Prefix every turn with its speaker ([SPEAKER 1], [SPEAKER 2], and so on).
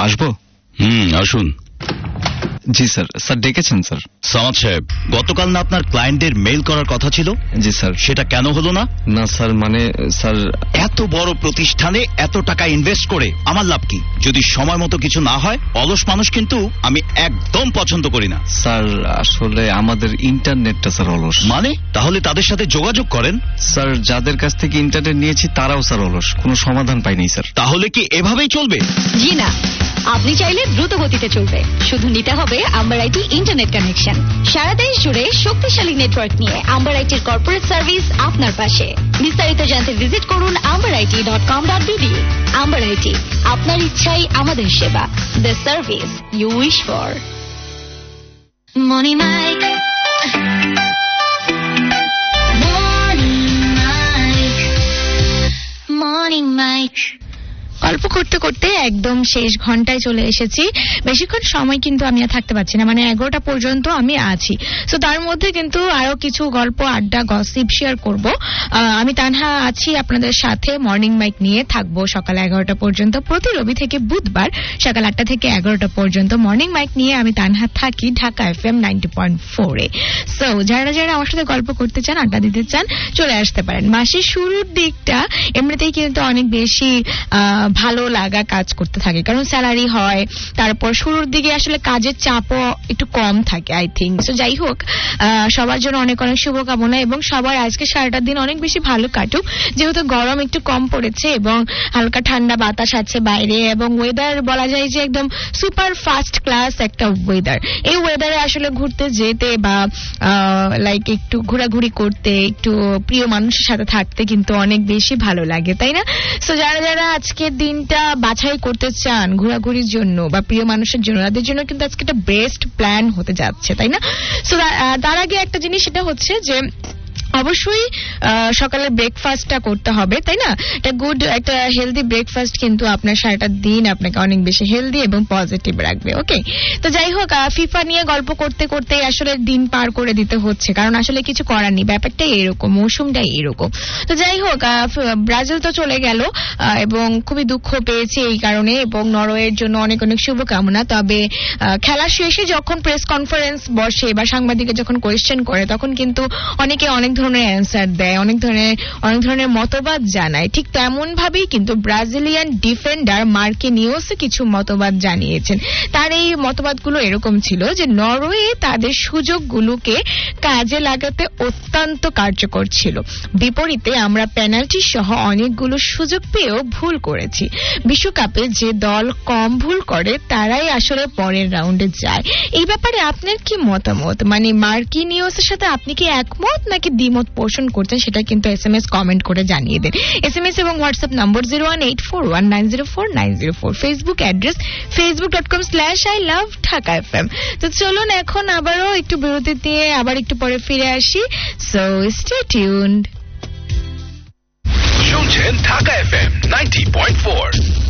[SPEAKER 1] আসবো?
[SPEAKER 2] আসুন।
[SPEAKER 1] জি sir. Sir ডেকেছেন স্যার?
[SPEAKER 2] সামাদ সাহেব, গতকাল না আপনার ক্লায়েন্টের মেইল করার কথা ছিল?
[SPEAKER 1] জি স্যার।
[SPEAKER 2] সেটা কেন হলো না?
[SPEAKER 1] না স্যার, মানে স্যার,
[SPEAKER 2] এত বড় প্রতিষ্ঠানে এত টাকা ইনভেস্ট করে আমার লাভ কি যদি সময় মতো কিছু না হয়? অলস মানুষ কিন্তু আমি একদম পছন্দ করি না।
[SPEAKER 1] স্যার আসলে আমাদের ইন্টারনেটটা স্যার অলস।
[SPEAKER 2] মানে? তাহলে তাদের সাথে যোগাযোগ করেন।
[SPEAKER 1] স্যার যাদের কাছ থেকে ইন্টারনেট নিয়েছি তারাও স্যার অলস, কোনো সমাধান পাইনি স্যার।
[SPEAKER 2] তাহলে কি এভাবেই চলবে?
[SPEAKER 3] জি না, আপনি চাইলে দ্রুত গতিতে চলবে, শুধু নিতে হবে আম্বার আইটি ইন্টারনেট কানেকশন। সারা দেশ জুড়ে শক্তিশালী নেটওয়ার্ক নিয়ে আম্বার আইটির কর্পোরেট সার্ভিস আপনার পাশে। বিস্তারিত জানতে ভিজিট করুন amberit.com.bd। আম্বার আইটি, আপনার ইচ্ছাই আমাদের সেবা। The service you wish for. Moni mic, morning mic. গল্প করতে করতে একদম শেষ ঘন্টায় চলে এসেছি। বেশিক্ষণ সময় কিন্তু আমি আর থাকতে পারছি না, মানে 11টা পর্যন্ত আমি আছি। তো তার মধ্যে কিন্তু আরো কিছু গল্প, আড্ডা, গসিপ শেয়ার করব। আমি তানহা আছি আপনাদের সাথে, মর্নিং মাইক নিয়ে থাকবো সকাল 11টা পর্যন্ত। প্রতি রবি থেকে বুধবার সকাল 8টা থেকে 11টা পর্যন্ত মর্নিং মাইক নিয়ে আমি তানহা থাকি ঢাকা FM 90.4-এ। সো যারা যারা আমার সাথে গল্প করতে চান, আড্ডা দিতে চান, চলে আসতে পারেন। মাসের শুরুর দিকটা এমনিতেই কিন্তু অনেক বেশি ভালো লাগা কাজ করতে থাকে, কারণ স্যালারি হয়। তারপর শুরুর দিকে আসলে কাজের চাপও একটু কম থাকে আই থিঙ্ক। সো যাই হোক, সবার জন্য অনেক অনেক শুভকামনা এবং সবার আজকে সারাটা দিন অনেক বেশি ভালো কাটুক। যেহেতু গরম একটু কম পড়েছে এবং হালকা ঠান্ডা বাতাস আছে বাইরে, এবং ওয়েদার বলা যায় যে একদম সুপার ফাস্ট ক্লাস একটা ওয়েদার। এই ওয়েদারে আসলে ঘুরতে যেতে বা লাইক একটু ঘোরাঘুরি করতে, একটু প্রিয় মানুষের সাথে থাকতে কিন্তু অনেক বেশি ভালো লাগে, তাই না? সো যারা যারা আজকে দিনটা বাছাই করতে চান ঘোরাঘুরির জন্য বা প্রিয় মানুষের জন্য, তাদের জন্য কিন্তু আজকে একটা বেস্ট প্ল্যান হতে যাচ্ছে, তাই না? সো তার আগে একটা জিনিস, সেটা হচ্ছে যে অবশ্যই সকালের ব্রেকফাস্টটা করতে হবে, তাই না? একটা গুড, একটা হেলদি ব্রেকফাস্ট কিন্তু আপনার সারাটা দিন আপনাকে অনেক বেশি হেলদি এবং পজিটিভ রাখবে। ওকে, তো যাই হোক, ফিফা নিয়ে গল্প করতে করতে আসলে দিন পার করে দিতে হচ্ছে, কারণ আসলে কিছু করার নেই, ব্যাপারটাই এরকম, মৌসুমটাই এরকম। তো যাই হোক, ব্রাজিল তো চলে গেল এবং খুবই দুঃখ পেয়েছি এই কারণে, এবং নরওয়ের জন্য অনেক অনেক শুভকামনা। তবে খেলা শেষে যখন প্রেস কনফারেন্স বসে বা সাংবাদিকের যখন কোয়েশ্চেন করে, তখন কিন্তু অনেকে অনেক ধরনের অ্যান্সার দেয়, অনেক ধরনের মতবাদ জানায়। ঠিক তেমন ভাবেই কিন্তু ব্রাজিলিয়ান ডিফেন্ডার মার্কিনিওস কিছু মতবাদ জানিয়েছেন। তার এই মতবাদগুলো এরকম ছিল যে নরওয়ে তাদের সুযোগগুলোকে কাজে লাগাতে অত্যন্ত কার্যকর ছিল, বিপরীতে আমরা পেনাল্টি সহ অনেকগুলো সুযোগ পেয়েও ভুল করেছি। বিশ্বকাপে যে দল কম ভুল করে তারাই আসলে পরের রাউন্ডে যায়। এই ব্যাপারে আপনার কি মতামত? মানে মার্কিনিওসের সাথে আপনি কি একমত নাকি দ্বিমত পোষণ করছেন, সেটা কিন্তু SMS কমেন্ট করে জানিয়ে দেন। SMS এবং হোয়াটসঅ্যাপ নম্বর 01841904904। Facebook address facebook.com/ILoveDhakaFM। তো চলুন এখন আবারও একটু বিরতি দিয়ে আবার একটু পরে ফিরে আসি। So stay tuned.
[SPEAKER 4] শুনছেন ঢাকা FM 90.4।